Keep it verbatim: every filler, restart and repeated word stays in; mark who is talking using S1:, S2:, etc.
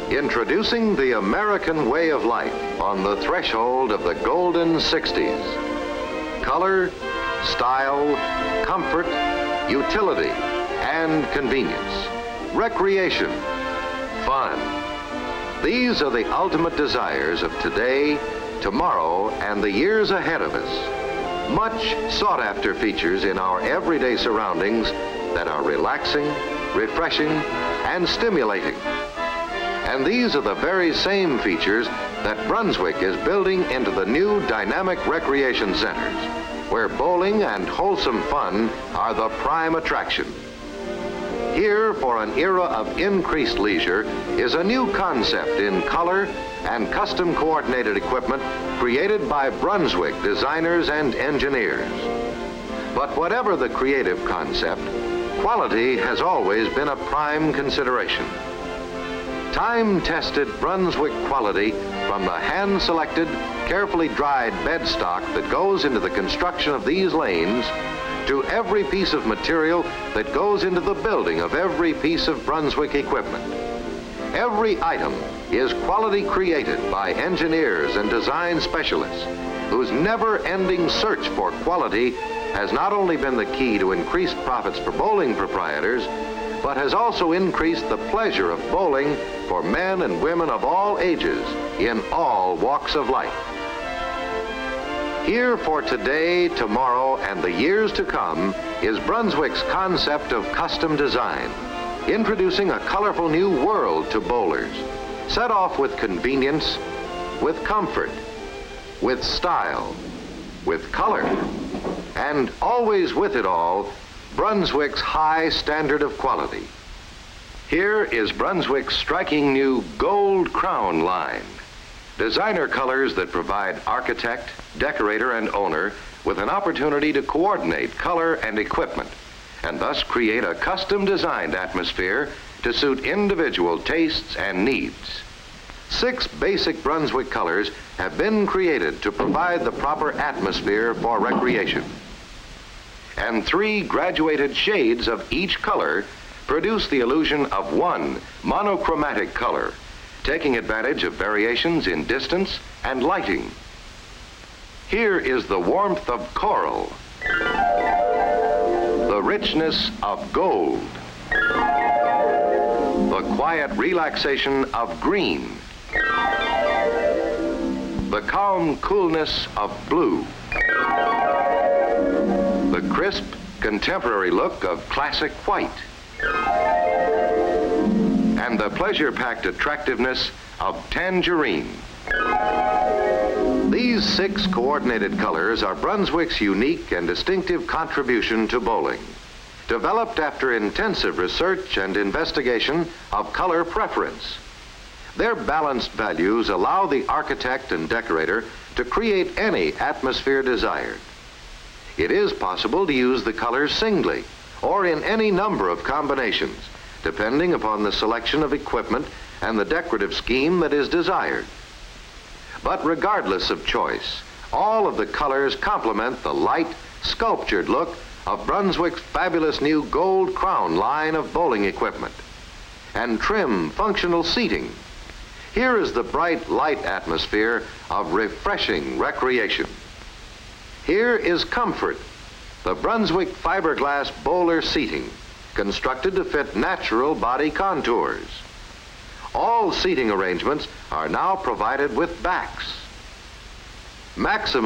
S1: Introducing the American way of life on the threshold of the golden sixties. Color, style, comfort, utility, and convenience. Recreation, fun. These are the ultimate desires of today, tomorrow, and the years ahead of us. Much sought-after features in our everyday surroundings that are relaxing, refreshing, and stimulating. And these are the very same features that Brunswick is building into the new dynamic recreation centers, where bowling and wholesome fun are the prime attraction. Here, for an era of increased leisure, is a new concept in color and custom coordinated equipment created by Brunswick designers and engineers. But whatever the creative concept, quality has always been a prime consideration. Time-tested Brunswick quality from the hand-selected, carefully dried bed stock that goes into the construction of these lanes to every piece of material that goes into the building of every piece of Brunswick equipment. Every item is quality created by engineers and design specialists whose never-ending search for quality has not only been the key to increased profits for bowling proprietors, but has also increased the pleasure of bowling for men and women of all ages in all walks of life. Here for today, tomorrow, and the years to come is Brunswick's concept of custom design, introducing a colorful new world to bowlers, set off with convenience, with comfort, with style, with color, and always with it all, Brunswick's high standard of quality. Here is Brunswick's striking new Gold Crown line. Designer colors that provide architect, decorator, and owner with an opportunity to coordinate color and equipment, and thus create a custom-designed atmosphere to suit individual tastes and needs. Six basic Brunswick colors have been created to provide the proper atmosphere for recreation. And three graduated shades of each color produce the illusion of one monochromatic color, taking advantage of variations in distance and lighting. Here is the warmth of coral, the richness of gold, the quiet relaxation of green, the calm coolness of blue, the crisp, contemporary look of classic white, and the pleasure-packed attractiveness of tangerine. These six coordinated colors are Brunswick's unique and distinctive contribution to bowling, developed after intensive research and investigation of color preference. Their balanced values allow the architect and decorator to create any atmosphere desired. It is possible to use the colors singly or in any number of combinations, depending upon the selection of equipment and the decorative scheme that is desired. But regardless of choice, all of the colors complement the light, sculptured look of Brunswick's fabulous new Gold Crown line of bowling equipment. And trim, functional seating. Here is the bright light atmosphere of refreshing recreation. Here is comfort, the Brunswick fiberglass bowler seating, constructed to fit natural body contours. All seating arrangements are now provided with backs. Maximum